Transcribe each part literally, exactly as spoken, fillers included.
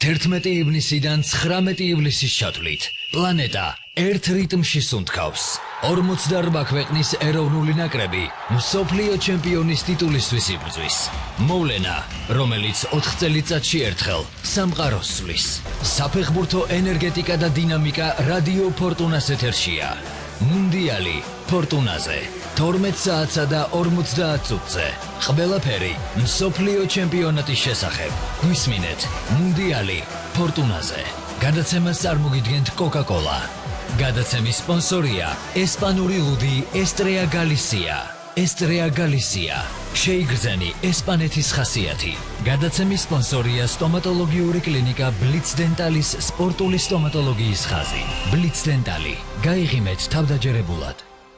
თერთმეტი ივნისიდან ცხრამეტი ივლისის ჩათვლით პლანეტა ერთ რიტმში სუნთქავს. ორმოცდაორ ქვეყნის ეროვნული ნაკრები მსოფლიო ჩემპიონის ტიტულისთვის იბრძვის. მოვლენა, რომელიც ოთხ წელიწადში ერთხელ სამყაროს სვლის. საფეხბურთო ენერგეტიკა და დინამიკა რადიო ფორტუნას ეთერშია. მუნდიალი ფორტუნაზე თორმეტ საათსა და ორმოცდაათ წუთზე. ყველაფერი მსოფლიო ჩემპიონატის შესახებ. გვისმინეთ მუნდიალი ფორტუნაზე. გადაცემას წარმოგიდგენთ კოკა-კოლა. გადაცემის სპონსორია ესპანური ლუდი ესტრეა გალისია. ესტრეა გალისია. შეიგრძენი ესპანეთის ხასიათი. გადაცემის სპონსორია სტომატოლოგიური კლინიკა ბლიც დენტალის სპორტული სტომატოლოგიის ხაზი. ბლიც დენტალი. გაიღიმეთ თავდაჯერებულად.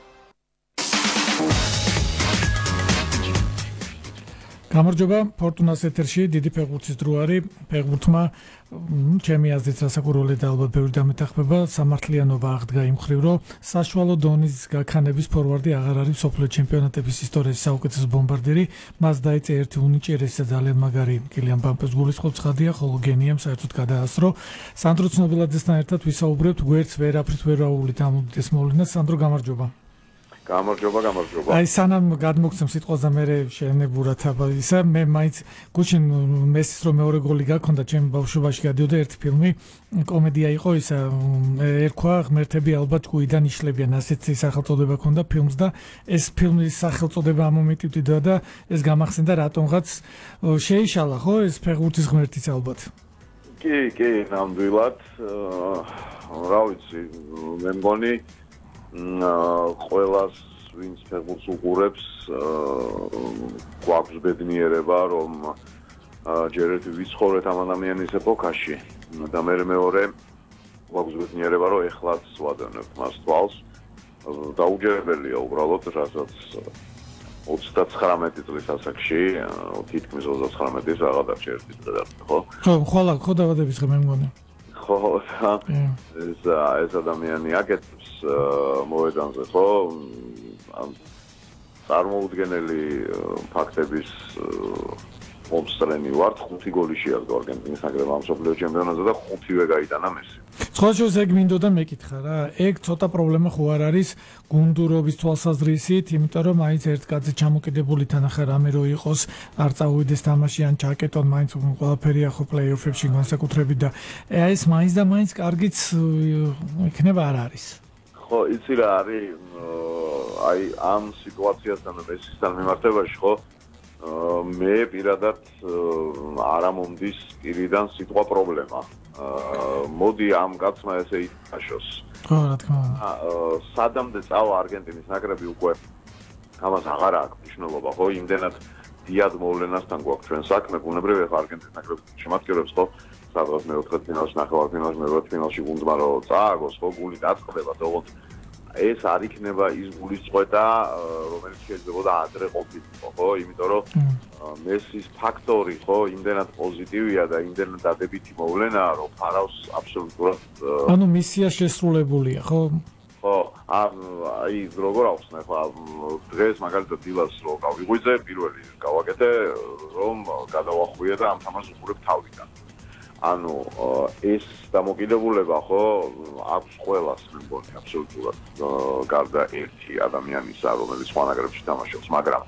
გამარჯობა, ფორტუნას ეთერში დიდი ფეხბურთის დრო არის. ფეხბურთმა ჩემი აზრით რასაკვირველია და ალბათ ბევრი დამეთანხმება სამართლიანობა აღდგა იმ მხრივ, რომ საშუალო დონის გაქანების ფორვარდი აღარ არის მსოფლიო ჩემპიონატების ისტორიის საუკეთესო ბომბარდირი. მას დაეწე ერთი უნიჭერესი და ძალიან მაგარი კილიან მბაპეს გულისხმობს ხადია, ხოლო გენიამ საერთოდ გადაასწრო. სანდრო ცნობილაძესთან ერთად ვისაუბრებთ გვერდს ვერაფრით ვერ ავუვლით ამ უდიდეს მოვლენას. სანდრო, გამარჯობა. გამარჯობა, გამარჯობა. აი სანამ გადმოგცემ სიტყვაზე მე შენებურად აბა ისა მე მაინც გუჩინ მესის რომ მეორე გოლი გაქონდა ჩემ ბავშვობაში გადიოდა ერთი ფილმი კომედია იყო ისა ერქვა ღმერთები ალბათ ჭუიდან იშლებიან ასეთი სახელწოდება ქონდა ფილმს და ეს ფილმის სახელწოდება ამ მომენტიდან და ეს გამახსენდა რატომღაც შეიშალა ხო ეს ფეხბურთის ღმერთიც ალბათ. კი, კი, ნამდვილად რა ვიცი მე მგონი ყველას ვინც ფეხბურთს უყურებს გვაქვს ბედნიერება რომ ჯერ ერთი ვიცხოვრეთ ამ ადამიანის ეპოქაში და მე მეორე გვაქვს ბედნიერება რომ ეხლაც ვადევნებთ მას თვალს დაუჯერებელია უბრალოდ რასაც ოცდაცხრამეტი წლის ასაკში თითქმის ოცდაცხრამეტის აღარ დარჩა ერთი წელი ხო ხო ხოლმე ხო დავადების ხე მე მგონი ხო ეს ეს ადამიანი აკეთებს მოედანზე ხო წარმოუდგენელი ფაქტების მომსწრენი ვართ ხუთი გოლი შეაგდო არგენტინის ნაკრებმა მსოფლიო ჩემპიონატზე და ხუთივე გაიტანა მესი. სხვაშორის ეგ მინდოდა მეკითხა რა ეგ ცოტა პრობლემა ხო არ არის გუნდურობის თვალსაზრისით იმიტომ რომ მაინც ერთ კაცი ჩამოკიდებული თანახა რამე რო იყოს არ წავიდეს თამაში ან ჩაკეტონ მაინც ყველაფერია ხო პლეი-ოფებში განსაკუთრებით და ეს მაინც და მაინც კარგიც იქნება არ არის. ხო იცი რა არის აი ამ სიტუაციასთან და მესისთან მიმართებაში ხო მე პირადად არ ამომდის პირიდან სიტყვა პრობლემა. მოდი ამ კაცმა ესე ითაშოს. ხო, რა თქმა უნდა. სადამდე წავა არგენტინის ნაკრები უკვე ამას აღარ აქვს მნიშვნელობა, ხო? იმდენად დიად მოვლენასთან გვაქვს ჩვენ საქმე, ბუნებრივ ეხლა არგენტინის ნაკრები შემატკივრებს, ხო? სადღაც მეოთხედფინალში, ნახევარფინალში, მერვედფინალში გუნდმა რო წააგოს, ხო, გული დაწყდება, თქო ეს არ იქნება ის გულისწყეთა, რომელიც შეიძლება ადრე ყოფილიყო, ხო? იმიტომ რომ მესის ფაქტორი, ხო, იმდენად პოზიტივია და იმდენად დადებითი მოვლენაა, რომ ფარავს აბსოლუტურად ანუ მისია შესრულებულია, ხო? ხო, აი როგორ ახსნა, ხო, დღეს მაგალითად დილას რო გავიღვიძე, პირველი გავაკეთე, რომ გადავახვიე და ამ თამაშს უყურებ თავიდან. ანუ ეს დამოკიდებულება ხო აქვს ყველას მე მგონი აბსოლუტურად გარდა ერთი ადამიანისა რომელიც სხვა ნაკრებში თამაშობს მაგრამ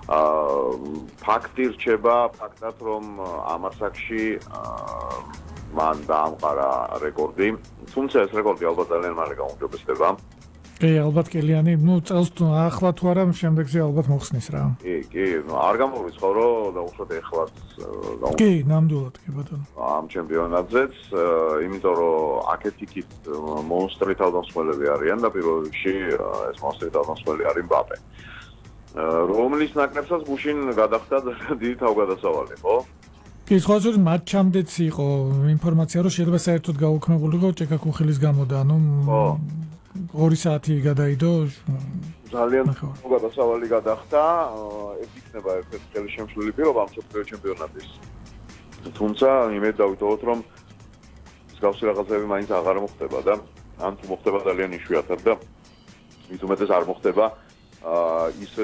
ფაქტი რჩება ფაქტად რომ ამ ასაკში მან დაამყარა რეკორდი თუმცა ეს რეკორდი ალბათ ძალიან მალე გაუმჯობესდება კი, ალბათ კელიანი, ну, წელს ახლა თუ არა, შემდეგზე ალბათ მოხსნის რა. კი, კი, არ გამოგვრის ხო, რომ დაუშვათ ეხლაც კი, ნამდვილად, კი ბატონო. ამ ჩემპიონატზეც, იმიტომ რომ აქეთ-იქით მონსტრი თავდამსხმელები არიან და პირველ რიგში ეს მონსტრი თავდამსხმელი არის მბაპე. რომლის ნაკრებსაც გუშინ გადახდა დიდი თავგადასავალი, ხო? კი, სხვა შორის მატჩამდეც იყო ინფორმაცია, რომ შეიძლება საერთოდ გაუქმებულიყო ჭეკა კუხილის გამო და ანუ ორი საათი გადაიდო ძალიან გადასავალი გადახდა ეს იქნება ერთ-ერთი ხელშემშლელი პირობა მსოფლიო ჩემპიონატის თუმცა იმედ დავიტოვოთ რომ მსგავსი რაღაცები მაინც აღარ მოხდება და ან თუ მოხდება ძალიან იშვიათად და მით უმეტეს არ მოხდება ის